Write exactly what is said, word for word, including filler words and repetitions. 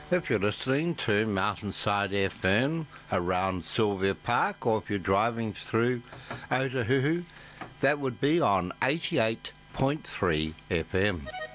If you're listening to Mountainside F M around Sylvia Park, or if you're driving through Otahuhu, that would be on eighty-eight point three F M.